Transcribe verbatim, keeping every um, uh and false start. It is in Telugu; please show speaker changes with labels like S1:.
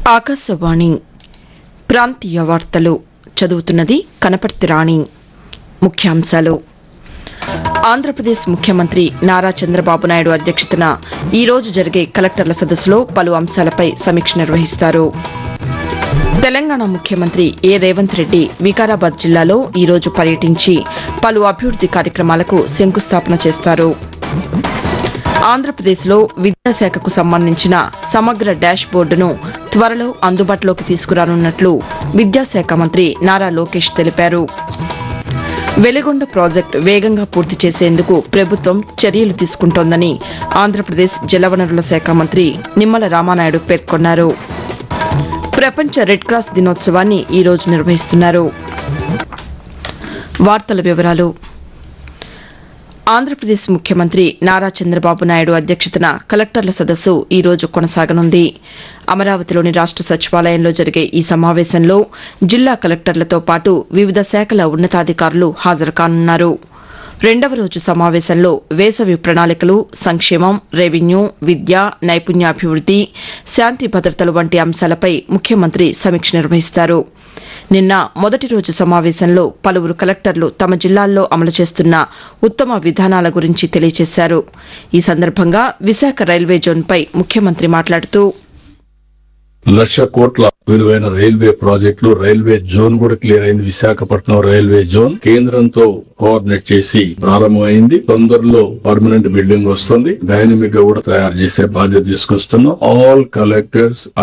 S1: ఆకాశవాణి ప్రాంతీయ వార్తలు చదువుతున్నది కనపర్తి రాణి. ముఖ్యాంశాలు. ఆంధ్రప్రదేశ్ ముఖ్యమంత్రి నారా చంద్రబాబు నాయుడు అధ్యక్షతన ఈ రోజు జరిగే కలెక్టర్ల సదస్సులో పలు అంశాలపై సమీక్ష నిర్వహిస్తారు. తెలంగాణ ముఖ్యమంత్రి ఏ రేవంత్ రెడ్డి వికారాబాద్ జిల్లాలో ఈ రోజు పర్యటించి పలు అభివృద్ది కార్యక్రమాలకు శంకుస్థాపన చేస్తారు. ఆంధ్రప్రదేశ్లో విద్యాశాఖకు సంబంధించిన సమగ్ర డాష్ బోర్డును త్వరలో అందుబాటులోకి తీసుకురానున్నట్లు విద్యాశాఖ మంత్రి నారా లోకేష్ తెలిపారు. వెలిగొండ ప్రాజెక్టు వేగంగా పూర్తి చేసేందుకు ప్రభుత్వం చర్యలు తీసుకుంటోందని ఆంధ్రప్రదేశ్ జలవనరుల శాఖ మంత్రి నిమ్మల రామానాయుడు పేర్కొన్నారు. ప్రపంచ రెడ్ క్రాస్ దినోత్సవాన్ని ఈ రోజు నిర్వహిస్తున్నారు. వార్తల వివరాలు. ఆంధ్రప్రదేశ్ ముఖ్యమంత్రి నారా చంద్రబాబు నాయుడు అధ్యక్షతన కలెక్టర్ల సదస్సు ఈ రోజు కొనసాగనుంది. అమరావతిలోని రాష్ట సచివాలయంలో జరిగే ఈ సమావేశంలో జిల్లా కలెక్టర్లతో పాటు వివిధ శాఖల ఉన్నతాధికారులు హాజరు కానున్నారు. రెండవ రోజు సమావేశంలో వేసవి ప్రణాళికలు, సంక్షేమం, రెవెన్యూ, విద్య, నైపుణ్యాభివృద్ది, శాంతి భద్రతలు వంటి అంశాలపై ముఖ్యమంత్రి సమీక్ష నిర్వహిస్తారు. నిన్న మొదటి రోజు సమావేశంలో పలువురు కలెక్టర్లు తమ జిల్లాల్లో అమలు చేస్తున్న ఉత్తమ విధానాల గురించి తెలియజేశారు. ఈ సందర్భంగా విశాఖ రైల్వే జోన్పై ముఖ్యమంత్రి మాట్లాడుతూ
S2: లక్ష కోట్ల విలువైన రైల్వే ప్రాజెక్టులు రైల్వే జోన్ కూడా క్లియర్ అయింది. విశాఖపట్నం రైల్వే జోన్ కేంద్రంతో కోఆర్డినేట్ చేసి ప్రారంభమైంది. తొందరలో పర్మనెంట్ బిల్డింగ్ వస్తుంది. డైనమిక్ గా కూడా తయారు చేసే బాధ్యత తీసుకొస్తున్నాం. All collectors